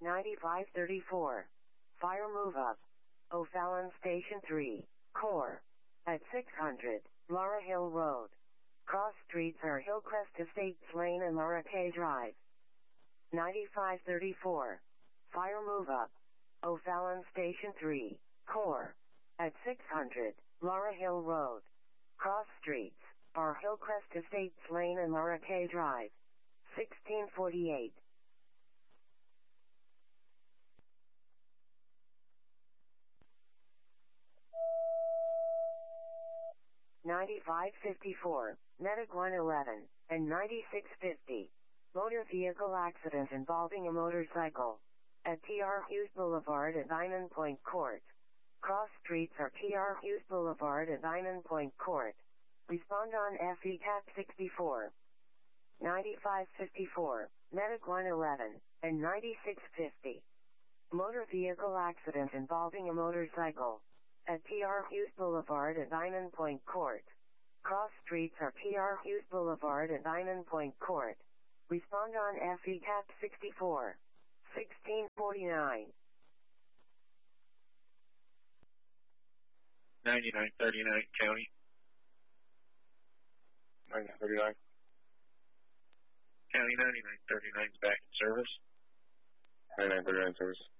9534. Fire move up. O'Fallon Station 3. Core. At 600, Laura Hill Road. Cross streets are Hillcrest Estates Lane and Laura K. Drive. 9534. Fire move up. O'Fallon Station 3. Core. At 600, Laura Hill Road. Cross streets are Hillcrest Estates Lane and Laura K. Drive. 1648. 9554, Medic 111, and 9650. Motor vehicle accident involving a motorcycle. At T.R. Hughes Boulevard at Diamond Point Court. Cross streets are T.R. Hughes Boulevard at Diamond Point Court. Respond on FECAT 64. 9554, Medic 111, and 9650. Motor vehicle accident involving a motorcycle. At T.R. Hughes Boulevard at Diamond Point Court. Cross streets are T.R. Hughes Boulevard at Diamond Point Court. Respond on FECAT 64. 1649. 9939 County. 9939. County 9939 is back in service. 9939 service.